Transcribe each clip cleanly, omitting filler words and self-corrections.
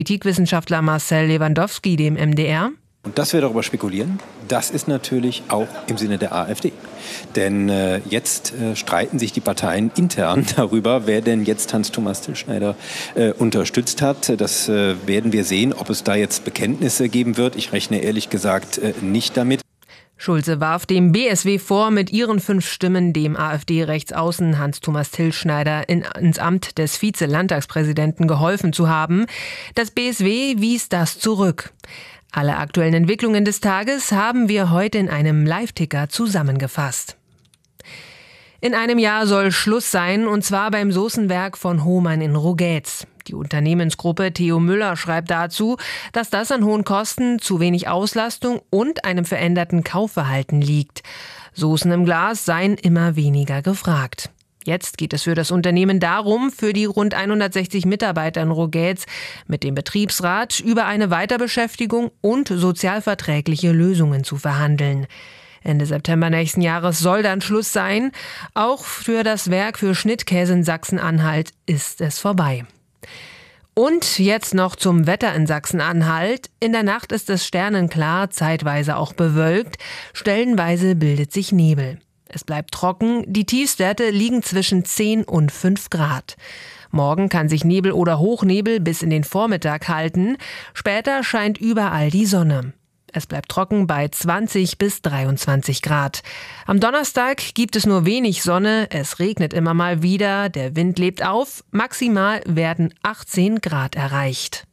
Politikwissenschaftler Marcel Lewandowski dem MDR. Und dass wir darüber spekulieren, das ist natürlich auch im Sinne der AfD. Denn jetzt streiten sich die Parteien intern darüber, wer denn jetzt Hans-Thomas Tilschneider unterstützt hat. Das werden wir sehen, ob es da jetzt Bekenntnisse geben wird. Ich rechne ehrlich gesagt nicht damit. Schulze warf dem BSW vor, mit ihren 5 Stimmen dem AfD-Rechtsaußen Hans-Thomas Tilschneider ins Amt des Vize-Landtagspräsidenten geholfen zu haben. Das BSW wies das zurück. Alle aktuellen Entwicklungen des Tages haben wir heute in einem Live-Ticker zusammengefasst. In einem Jahr soll Schluss sein, und zwar beim Soßenwerk von Hohmann in Rogetz. Die Unternehmensgruppe Theo Müller schreibt dazu, dass das an hohen Kosten, zu wenig Auslastung und einem veränderten Kaufverhalten liegt. Soßen im Glas seien immer weniger gefragt. Jetzt geht es für das Unternehmen darum, für die rund 160 Mitarbeiter in Rogetz mit dem Betriebsrat über eine Weiterbeschäftigung und sozialverträgliche Lösungen zu verhandeln. Ende September nächsten Jahres soll dann Schluss sein. Auch für das Werk für Schnittkäse in Sachsen-Anhalt ist es vorbei. Und jetzt noch zum Wetter in Sachsen-Anhalt. In der Nacht ist es sternenklar, zeitweise auch bewölkt. Stellenweise bildet sich Nebel. Es bleibt trocken, die Tiefstwerte liegen zwischen 10 und 5 Grad. Morgen kann sich Nebel oder Hochnebel bis in den Vormittag halten. Später scheint überall die Sonne. Es bleibt trocken bei 20 bis 23 Grad. Am Donnerstag gibt es nur wenig Sonne, es regnet immer mal wieder, der Wind lebt auf. Maximal werden 18 Grad erreicht.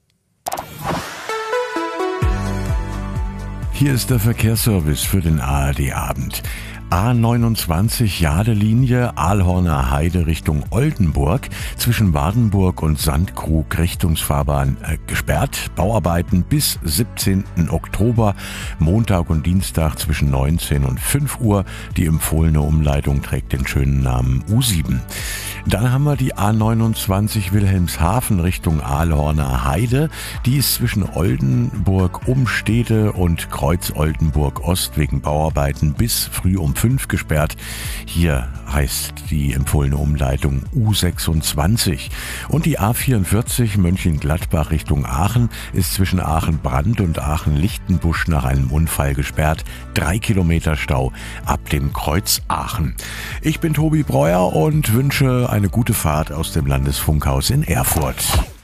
Hier ist der Verkehrsservice für den ARD-Abend. A29 Jadelinie Aalhorner Heide Richtung Oldenburg, zwischen Wardenburg und Sandkrug Richtungsfahrbahn gesperrt. Bauarbeiten bis 17. Oktober, Montag und Dienstag zwischen 19 und 5 Uhr. Die empfohlene Umleitung trägt den schönen Namen U7. Dann haben wir die A29 Wilhelmshaven Richtung Aalhorner Heide. Die ist zwischen Oldenburg Umstede und Kreuz Oldenburg Ost wegen Bauarbeiten bis früh um 5 gesperrt. Hier heißt die empfohlene Umleitung U26. Und die A44 Mönchengladbach Richtung Aachen ist zwischen Aachen-Brand und Aachen-Lichtenbusch nach einem Unfall gesperrt. 3 Kilometer Stau ab dem Kreuz Aachen. Ich bin Tobi Breuer und wünsche eine gute Fahrt aus dem Landesfunkhaus in Erfurt.